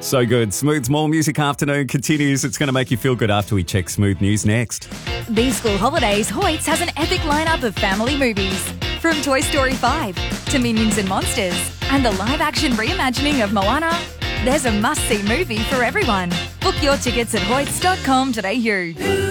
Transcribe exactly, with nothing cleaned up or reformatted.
So good. Smooth's More Music Afternoon continues. It's going to make you feel good after we check Smooth News next. These school holidays, Hoyts has an epic lineup of family movies. From Toy Story five to Minions and Monsters and the live-action reimagining of Moana, there's a must-see movie for everyone. Book your tickets at hoyts dot com dot a u.